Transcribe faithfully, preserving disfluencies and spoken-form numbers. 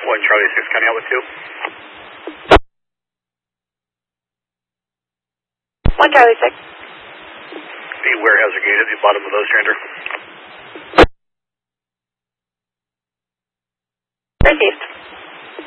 One Charlie six, counting out with two. One Charlie six. The warehouse are gated at the bottom of those strander. Received.